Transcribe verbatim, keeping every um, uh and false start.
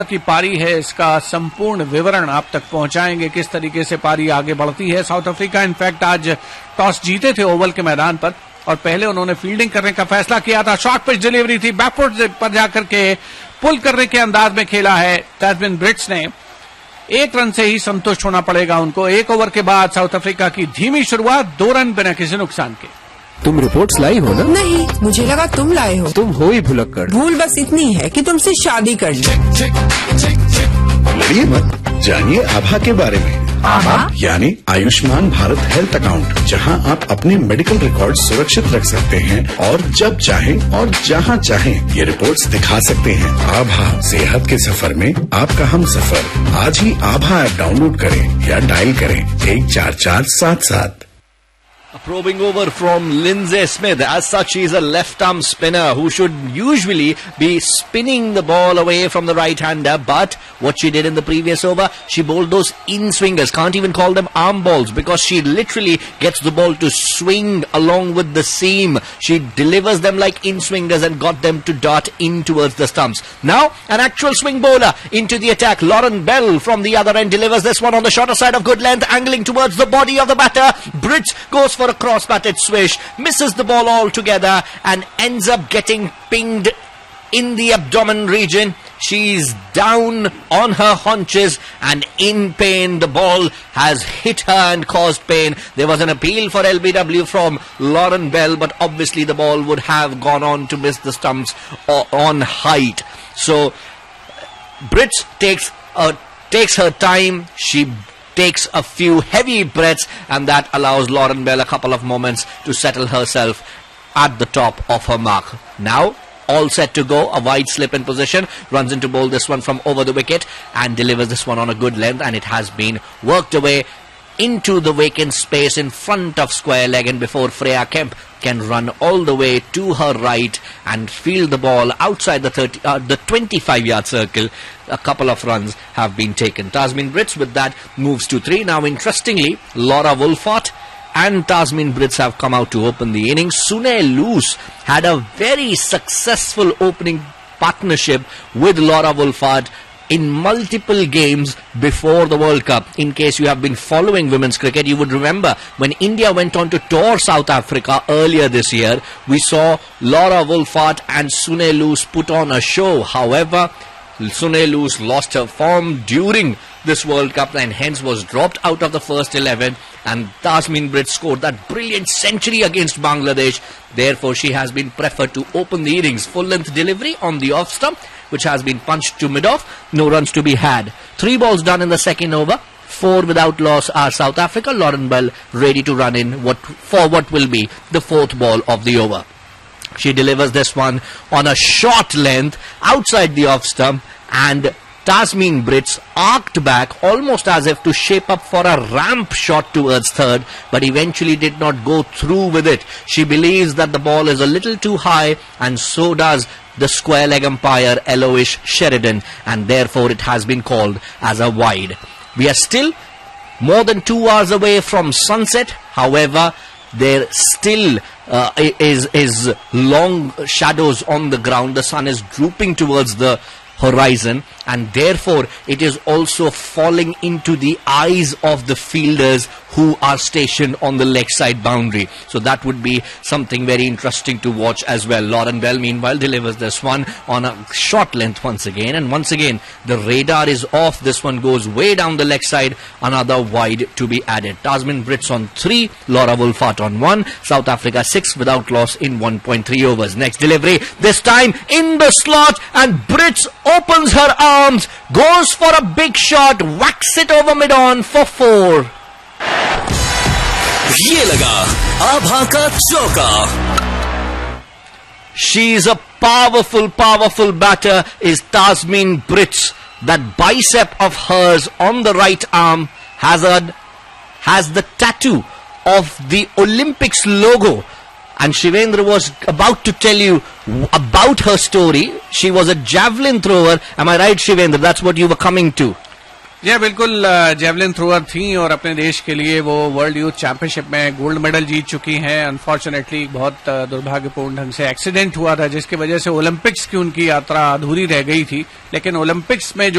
की पारी है, इसका संपूर्ण विवरण आप तक पहुंचाएंगे, किस तरीके से पारी आगे बढ़ती है। साउथ अफ्रीका इनफैक्ट आज टॉस जीते थे ओवल के मैदान पर और पहले उन्होंने फील्डिंग करने का फैसला किया था। शॉर्ट पिच डिलीवरी थी, बैकफुट पर जाकर के पुल करने के अंदाज में खेला है तासमिन ब्रिट्स ने। एक रन से ही संतुष्ट होना पड़ेगा उनको। एक ओवर के बाद साउथ अफ्रीका की धीमी शुरुआत, दो रन बिना किसी नुकसान के। तुम रिपोर्ट्स लाई हो ना? नहीं, मुझे लगा तुम लाए हो। तुम हो ही भुलक्कड़। भूल बस इतनी है कि तुमसे शादी कर ली। लड़िए मत, जानिए आभा के बारे में। आभा यानी आयुष्मान भारत हेल्थ अकाउंट, जहां आप अपने मेडिकल रिकॉर्ड सुरक्षित रख सकते हैं और जब चाहें और जहां चाहें ये रिपोर्ट्स दिखा सकते हैं। आभा, सेहत के सफर में आपका हम सफर। आज ही आभा ऐप डाउनलोड करें या डायल करें एक चार चार सात सात। A probing over from Lindsay Smith. As such, she is a left-arm spinner who should usually be spinning the ball away from the right-hander. But what she did in the previous over, she bowled those in-swingers. Can't even call them arm balls because she literally gets the ball to swing along with the seam. She delivers them like in-swingers and got them to dart in towards the stumps. Now, an actual swing bowler into the attack. Lauren Bell from the other end delivers this one on the shorter side of good length, angling towards the body of the batter. Brits goes for a cross-batted swish, misses the ball altogether and ends up getting pinged in the abdomen region. She's down on her haunches and in pain. The ball has hit her and caused pain. There was an appeal for L B W from Lauren Bell, but obviously the ball would have gone on to miss the stumps on height. So Brits takes uh, takes her time. She takes a few heavy breaths and that allows Lauren Bell a couple of moments to settle herself at the top of her mark. Now all set to go, a wide slip in position, runs into bowl this one from over the wicket and delivers this one on a good length, and it has been worked away into the vacant space in front of square leg, and before Freya Kemp can run all the way to her right and field the ball outside the thirty, uh, the twenty-five yard circle, a couple of runs have been taken. Tasmin Brits with that moves to three. Now interestingly, Laura Wolfart and Tasmin Brits have come out to open the innings. Sune Loose had a very successful opening partnership with Laura Wolfart in multiple games before the World Cup. In case you have been following women's cricket, you would remember when India went on to tour South Africa earlier this year, we saw Laura Wolfart and Sune Loose put on a show. However, Sune Loose lost her form during this World Cup and hence was dropped out of the first eleven, and Tasmin Brits scored that brilliant century against Bangladesh. Therefore, she has been preferred to open the innings. Full-length delivery on the off stump, which has been punched to mid-off. No runs to be had. Three balls done in the second over. Four without loss are South Africa. Lauren Bell ready to run in what for what will be the fourth ball of the over. She delivers this one on a short length outside the off stump, and Tasmin Brits arced back almost as if to shape up for a ramp shot towards third, but eventually did not go through with it. She believes that the ball is a little too high, and so does the square leg umpire Eloise Sheridan, and therefore it has been called as a wide. We are still more than two hours away from sunset. However, there still uh, is, is long shadows on the ground. The sun is drooping towards the horizon, and therefore it is also falling into the eyes of the fielders who are stationed on the leg side boundary. So that would be something very interesting to watch as well. Lauren Bell meanwhile delivers this one on a short length once again, and once again the radar is off. This one goes way down the leg side, another wide to be added. Tasmin Brits on three, Laura Wolfart on one. South Africa six without loss in one point three overs. Next delivery, this time in the slot, and Brits opens her arms, goes for a big shot, whacks it over mid-on for four. ये लगा आभा का चौका. She's a powerful, powerful batter is Tasmin Brits. That bicep of hers on the right arm has a has the tattoo of the Olympics logo. And Shivendra was about to tell you about her story. She was a javelin thrower. Am I right, Shivendra? That's what you were coming to. जी बिल्कुल, javelin thrower थी और अपने देश के लिए वो world youth championship में gold medal जीत चुकी हैं। अनफॉर्चुनेटली बहुत दुर्भाग्यपूर्ण ढंग से एक्सीडेंट हुआ था जिसकी वजह से ओलंपिक्स की उनकी यात्रा अधूरी रह गई थी, लेकिन ओलंपिक्स में जो